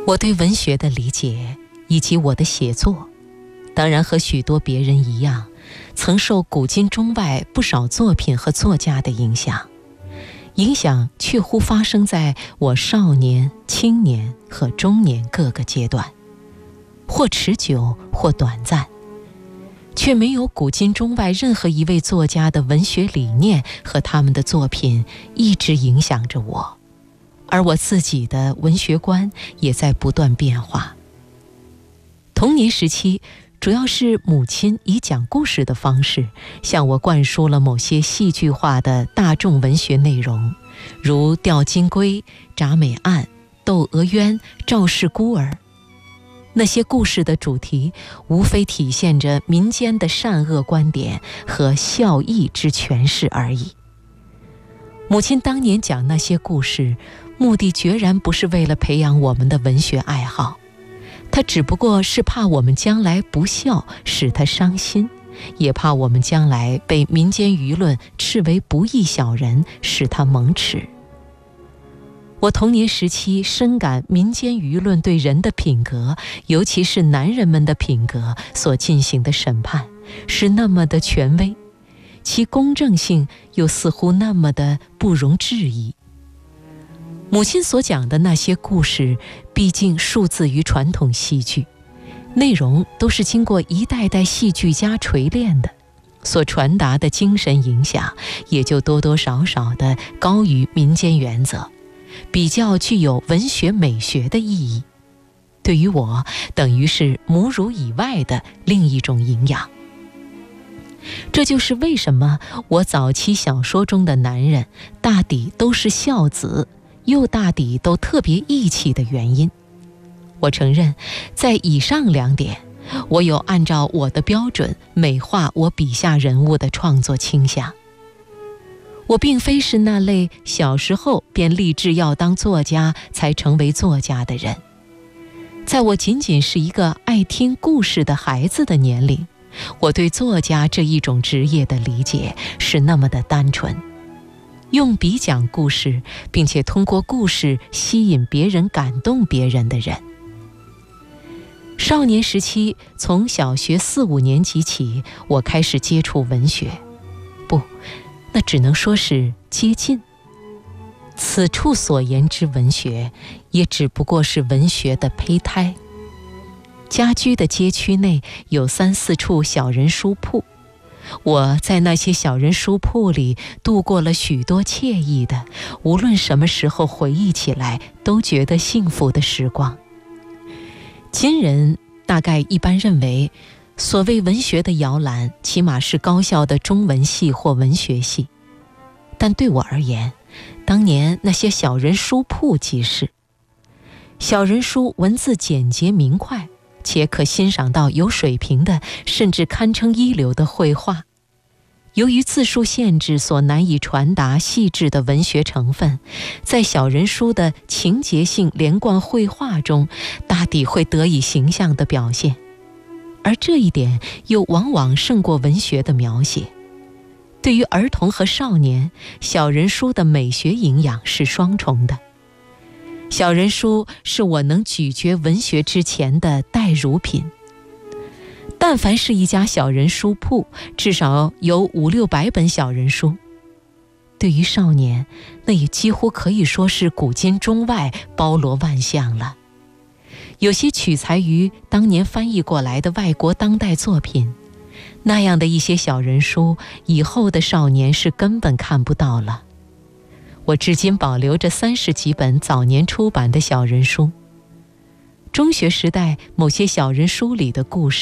我对文学的理解以及我的写作，当然和许多别人一样，曾受古今中外不少作品和作家的影响，影响确乎发生在我少年、青年和中年各个阶段，或持久或短暂，却没有古今中外任何一位作家的文学理念和他们的作品一直影响着我，而我自己的文学观也在不断变化。童年时期，主要是母亲以讲故事的方式向我灌输了某些戏剧化的大众文学内容，如钓金龟、铡美案、窦娥冤、赵氏孤儿。那些故事的主题无非体现着民间的善恶观点和孝义之诠释而已。母亲当年讲那些故事，目的决然不是为了培养我们的文学爱好，她只不过是怕我们将来不孝，使她伤心，也怕我们将来被民间舆论斥为不义小人，使她蒙耻。我童年时期深感民间舆论对人的品格，尤其是男人们的品格所进行的审判，是那么的权威，其公正性又似乎那么的不容置疑。母亲所讲的那些故事，毕竟数自于传统戏剧，内容都是经过一代代戏剧家锤炼的，所传达的精神影响也就多多少少的高于民间原则，比较具有文学美学的意义。对于我，等于是母乳以外的另一种营养。这就是为什么我早期小说中的男人大抵都是孝子，又大抵都特别义气的原因。我承认，在以上两点，我有按照我的标准美化我笔下人物的创作倾向。我并非是那类小时候便立志要当作家才成为作家的人，在我仅仅是一个爱听故事的孩子的年龄，我对作家这一种职业的理解是那么的单纯，用笔讲故事，并且通过故事吸引别人、感动别人的人。少年时期，从小学4、5年级起，我开始接触文学，那只能说是接近。此处所言之文学，也只不过是文学的胚胎。家居的街区内有3、4处小人书铺，我在那些小人书铺里度过了许多惬意的，无论什么时候回忆起来都觉得幸福的时光。今人大概一般认为，所谓文学的摇篮，起码是高校的中文系或文学系，但对我而言，当年那些小人书铺即是。小人书文字简洁明快，且可欣赏到有水平的，甚至堪称一流的绘画。由于字数限制所难以传达细致的文学成分，在小人书的情节性连贯绘画中，大抵会得以形象的表现，而这一点又往往胜过文学的描写。对于儿童和少年，小人书的美学营养是双重的。小人书是我能咀嚼文学之前的代乳品。但凡是一家小人书铺，至少有5、600本小人书。对于少年，那也几乎可以说是古今中外包罗万象了。有些取材于当年翻译过来的外国当代作品，那样的一些小人书，以后的少年是根本看不到了。我至今保留着30几本早年出版的小人书。中学时代某些小人书里的故事